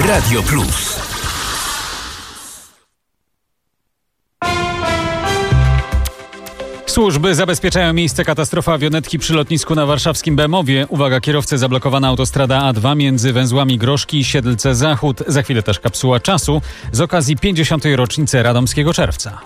Radio Plus. Służby zabezpieczają miejsce katastrofy awionetki przy lotnisku na warszawskim Bemowie. Uwaga, kierowcy, zablokowana autostrada A2 między węzłami Groszki i Siedlce Zachód. Za chwilę też kapsuła czasu z okazji 50. rocznicy Radomskiego Czerwca.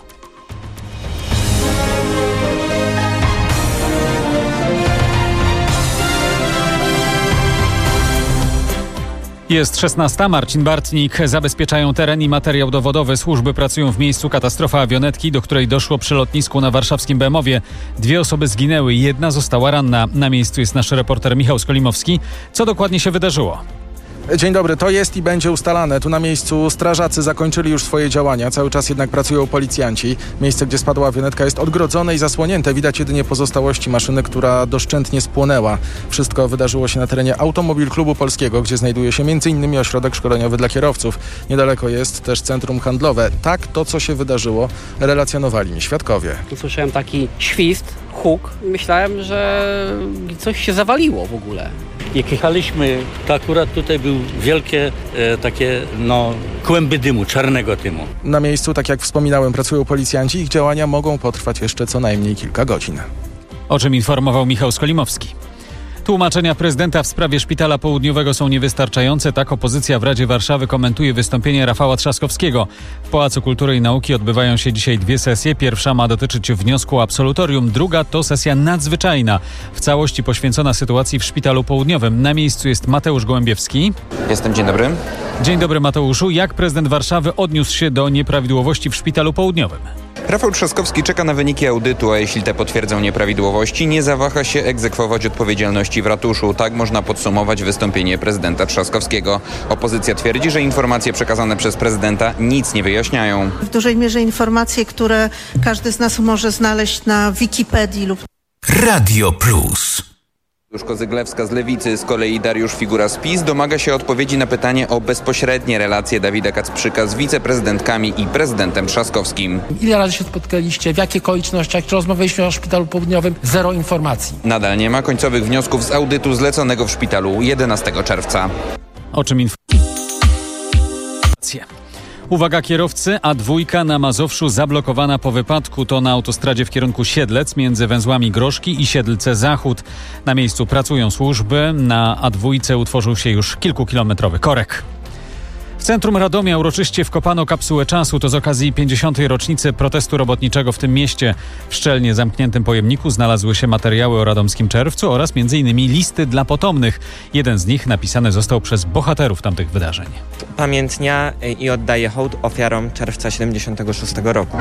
Jest 16. Marcin Bartnik. Zabezpieczają teren i materiał dowodowy. Służby pracują w miejscu katastrofy awionetki, do której doszło przy lotnisku na warszawskim Bemowie. 2 osoby zginęły, 1 została ranna. Na miejscu jest nasz reporter Michał Skolimowski. Co dokładnie się wydarzyło? Dzień dobry, to jest i będzie ustalane. Tu na miejscu strażacy zakończyli już swoje działania. Cały czas jednak pracują policjanci. Miejsce, gdzie spadła awionetka, jest odgrodzone i zasłonięte. Widać jedynie pozostałości maszyny, która doszczętnie spłonęła. Wszystko wydarzyło się na terenie Automobil Klubu Polskiego, gdzie znajduje się m.in. ośrodek szkoleniowy dla kierowców. Niedaleko jest też centrum handlowe. Tak, to co się wydarzyło, relacjonowali mi świadkowie. Usłyszałem taki świst, huk. Myślałem, że coś się zawaliło w ogóle. Jak jechaliśmy, to akurat tutaj był wielkie takie kłęby dymu, czarnego dymu. Na miejscu, tak jak wspominałem, pracują policjanci. Ich działania mogą potrwać jeszcze co najmniej kilka godzin. O czym informował Michał Skolimowski. Tłumaczenia prezydenta w sprawie Szpitala Południowego są niewystarczające. Tak opozycja w Radzie Warszawy komentuje wystąpienie Rafała Trzaskowskiego. W Pałacu Kultury i Nauki odbywają się dzisiaj 2 sesje. Pierwsza ma dotyczyć wniosku o absolutorium. Druga to sesja nadzwyczajna, w całości poświęcona sytuacji w Szpitalu Południowym. Na miejscu jest Mateusz Gołębiewski. Dzień dobry. Dzień dobry, Mateuszu. Jak prezydent Warszawy odniósł się do nieprawidłowości w Szpitalu Południowym? Rafał Trzaskowski czeka na wyniki audytu, a jeśli te potwierdzą nieprawidłowości, nie zawaha się egzekwować odpowiedzialności w ratuszu. Tak można podsumować wystąpienie prezydenta Trzaskowskiego. Opozycja twierdzi, że informacje przekazane przez prezydenta nic nie wyjaśniają. W dużej mierze informacje, które każdy z nas może znaleźć na Wikipedii lub... Radio Plus. Zyglewska z Lewicy, z kolei Dariusz Figura z PiS domaga się odpowiedzi na pytanie o bezpośrednie relacje Dawida Kacprzyka z wiceprezydentkami i prezydentem Trzaskowskim. Ile razy się spotkaliście, w jakich okolicznościach, czy rozmawialiśmy o Szpitalu Południowym? Zero informacji. Nadal nie ma końcowych wniosków z audytu zleconego w szpitalu 11 czerwca. O czym informacje? Uwaga, kierowcy, A2 na Mazowszu zablokowana po wypadku. To na autostradzie w kierunku Siedlec między węzłami Groszki i Siedlce Zachód. Na miejscu pracują służby. Na A2 utworzył się już kilkukilometrowy korek. W centrum Radomia uroczyście wkopano kapsułę czasu. To z okazji 50. rocznicy protestu robotniczego w tym mieście. W szczelnie zamkniętym pojemniku znalazły się materiały o Radomskim Czerwcu oraz m.in. listy dla potomnych. Jeden z nich napisany został przez bohaterów tamtych wydarzeń. Pamiętnia i oddaje hołd ofiarom czerwca 76 roku.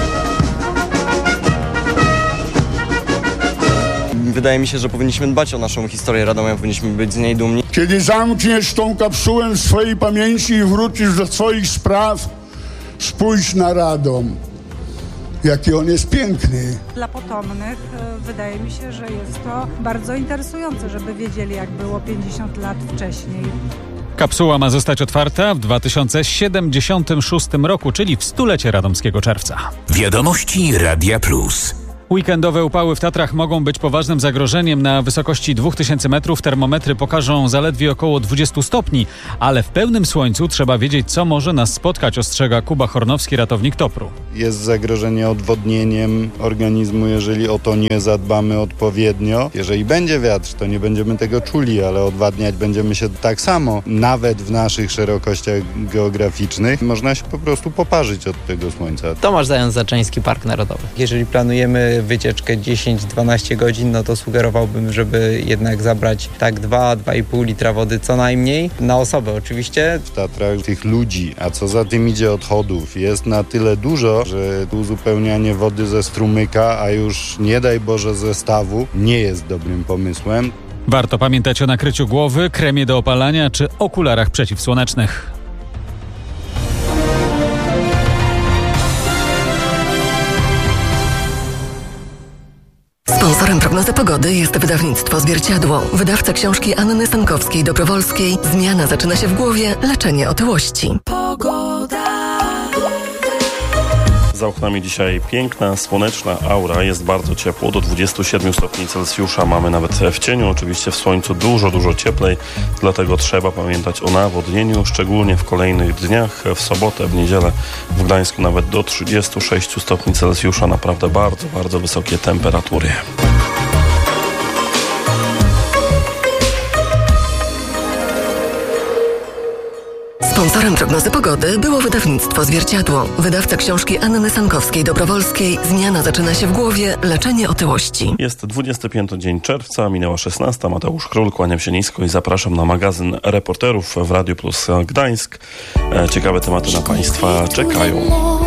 Wydaje mi się, że powinniśmy dbać o naszą historię Radomia, powinniśmy być z niej dumni. Kiedy zamkniesz tą kapsułę w swojej pamięci i wrócisz do swoich spraw, spójrz na Radom. Jaki on jest piękny. Dla potomnych wydaje mi się, że jest to bardzo interesujące, żeby wiedzieli, jak było 50 lat wcześniej. Kapsuła ma zostać otwarta w 2076 roku, czyli w 100-lecie Radomskiego Czerwca. Wiadomości Radia Plus. Weekendowe upały w Tatrach mogą być poważnym zagrożeniem. Na wysokości 2000 metrów termometry pokażą zaledwie około 20 stopni, ale w pełnym słońcu trzeba wiedzieć, co może nas spotkać, ostrzega Kuba Hornowski, ratownik TOPR-u. Jest zagrożenie odwodnieniem organizmu, jeżeli o to nie zadbamy odpowiednio. Jeżeli będzie wiatr, to nie będziemy tego czuli, ale odwadniać będziemy się tak samo. Nawet w naszych szerokościach geograficznych można się po prostu poparzyć od tego słońca. Tomasz Zając-Zaczyński, Park Narodowy. Jeżeli planujemy wycieczkę 10-12 godzin, no to sugerowałbym, żeby jednak zabrać 2-2,5 litra wody co najmniej, na osobę oczywiście. W Tatrach tych ludzi, a co za tym idzie odchodów, jest na tyle dużo, że uzupełnianie wody ze strumyka, a już nie daj Boże ze stawu, nie jest dobrym pomysłem. Warto pamiętać o nakryciu głowy, kremie do opalania czy okularach przeciwsłonecznych. Sponsorem prognozy pogody jest wydawnictwo Zwierciadło. Wydawca książki Anny Stankowskiej-Dobrowolskiej. Zmiana zaczyna się w głowie, leczenie otyłości. Pogoda. Za oknami dzisiaj piękna, słoneczna aura, jest bardzo ciepło, do 27 stopni Celsjusza mamy nawet w cieniu, oczywiście w słońcu dużo cieplej, dlatego trzeba pamiętać o nawodnieniu, szczególnie w kolejnych dniach, w sobotę, w niedzielę w Gdańsku nawet do 36 stopni Celsjusza, naprawdę bardzo wysokie temperatury. Sponsorem prognozy pogody było wydawnictwo Zwierciadło. Wydawca książki Anny Sankowskiej-Dobrowolskiej Zmiana zaczyna się w głowie. Leczenie otyłości. Jest 25 dzień czerwca, minęła 16. Mateusz Król, kłaniam się nisko i zapraszam na magazyn Reporterów w Radio Plus Gdańsk. Ciekawe tematy na Państwa czekają.